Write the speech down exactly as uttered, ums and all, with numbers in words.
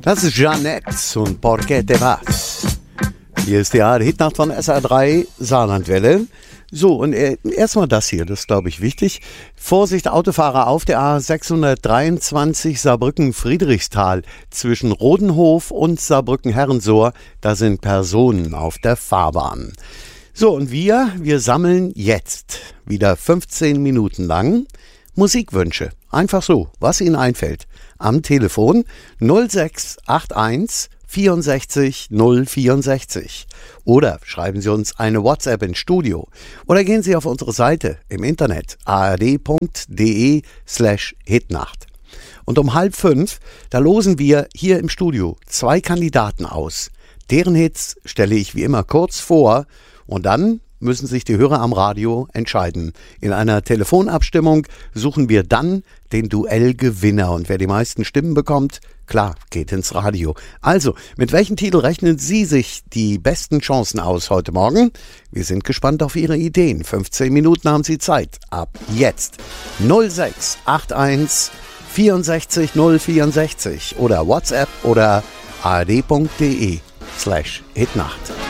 Das ist Jeanette und Porque te vas. Hier ist die A R D-Hitnacht von S R drei Saarlandwelle. So, und erstmal das hier, das ist, glaube ich, wichtig. Vorsicht, Autofahrer auf der A sechshundertdreiundzwanzig Saarbrücken-Friedrichsthal zwischen Rodenhof und Saarbrücken-Herrensohr. Da sind Personen auf der Fahrbahn. So, und wir, wir sammeln jetzt wieder fünfzehn Minuten lang Musikwünsche. Einfach so, was Ihnen einfällt. Am Telefon null sechs acht eins vierundsechzig null vierundsechzig. Oder schreiben Sie uns eine WhatsApp ins Studio. Oder gehen Sie auf unsere Seite im Internet a r d punkt d e slash hitnacht. Und um halb fünf, da losen wir hier im Studio zwei Kandidaten aus. Deren Hits stelle ich wie immer kurz vor und dann müssen sich die Hörer am Radio entscheiden. In einer Telefonabstimmung suchen wir dann den Duellgewinner. Und wer die meisten Stimmen bekommt, klar, geht ins Radio. Also, mit welchem Titel rechnen Sie sich die besten Chancen aus heute Morgen? Wir sind gespannt auf Ihre Ideen. fünfzehn Minuten haben Sie Zeit. Ab jetzt. null sechs acht eins vierundsechzig null vierundsechzig oder WhatsApp oder a r d punkt d e slash hitnacht.